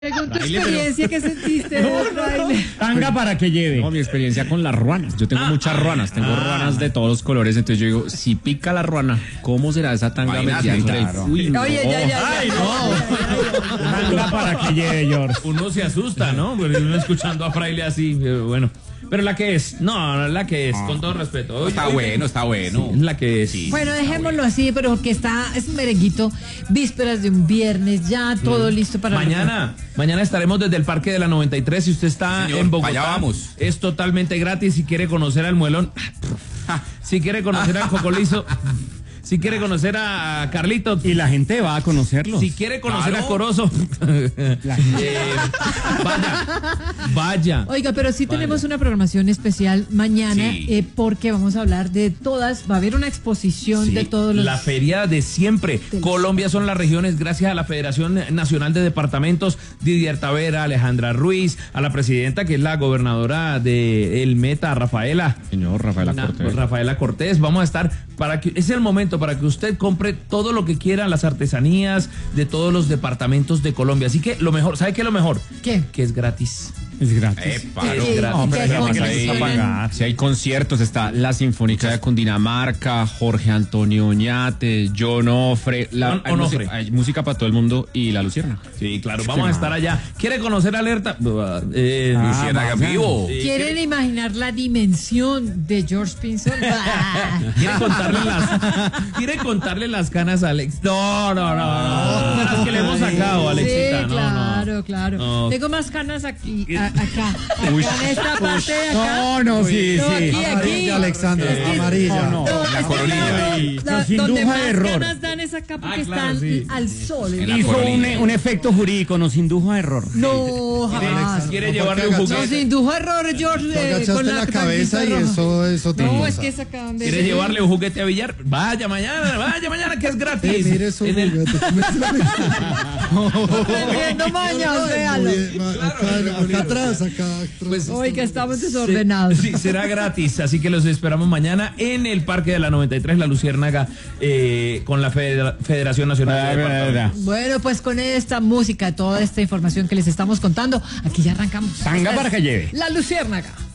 Según tu experiencia, ¿qué sentiste de fraile? Tanga para que lleve. No, mi experiencia con las ruanas. Yo tengo muchas ruanas, tengo ruanas de todos los colores. Entonces yo digo, si pica la ruana, ¿cómo será esa tanga metida entre el Uy, no. Oye, ya. Ay, no. Tanga para que lleve, George. Uno se asusta, ¿no? Porque uno escuchando a Fraile así, bueno. Pero la que es, no, la que es, con todo respeto. Hoy, Está bueno. Sí, la que es. Bueno, dejémoslo así, pero porque es un merenguito, vísperas de un viernes, ya todo listo para... Mañana estaremos desde el Parque de la 93. Si usted está en Bogotá, allá vamos. Es totalmente gratis. Si quiere conocer al Muelón, si quiere conocer al Cocolizo, si quiere conocer a Carlito, Y la gente va a conocerlo. si quiere conocer a Corozo, vaya. Oiga, pero sí tenemos una programación especial mañana, Sí. porque vamos a hablar de todas, va a haber una exposición de todos los... La feria de siempre. Colombia son las regiones, gracias a la Federación Nacional de Departamentos, Didier Tavera, Alejandra Ruiz, a la presidenta que es la gobernadora de El Meta, Rafaela. Señor Rafaela Cortés. Vamos a estar es el momento para que usted compre todo lo que quiera, las artesanías de todos los departamentos de Colombia. Así que lo mejor, ¿sabe qué es lo mejor? ¿Qué? Que es gratis. Es gratis. Es ¿Y gratis. qué Pero condiciones? si hay conciertos, está la Sinfónica de Cundinamarca, Jorge Antonio Oñate, John Ofre, Onofre. hay música para todo el mundo y la Lucierna. Sí, claro, vamos a estar allá. ¿Quiere conocer Alerta? Luciérnaga vivo. ¿Quieren imaginar la dimensión de George Pinson? ¿Quiere contarle las canas a Alex? No. Las que le hemos sacado, Alexita. Sí, No. claro. No. Tengo más canas aquí, acá. En esta parte de acá. No, sí. Aquí. Amarilla, Alexandra, Es que- amarilla. No. La coronilla. Sin donde duda más de error. canas dan es acá porque claro, están sí. al sol. En la Hizo coronilla. un efecto jurídico, nos indujo a error. No, jamás. ¿Quiere llevarle un No, juguete? se indujo error, George. Tú agachaste con la cabeza y roja. eso te No, pasa. es que sacaban de... ¿Quiere llevarle un juguete a Billar? Vaya mañana que es gratis. Mire su En el- juguete. Vendiendo mañas, véalo. Acá atrás. Pues, Hoy que estamos desordenados. Sí, será gratis, así que los esperamos mañana en el Parque de la 93, la Luciérnaga, con la Federación Nacional de Departamentos. Bueno, pues con esta música, toda esta información que les estamos contando, aquí ya arrancamos. Tanga para que lleve. La Luciérnaga.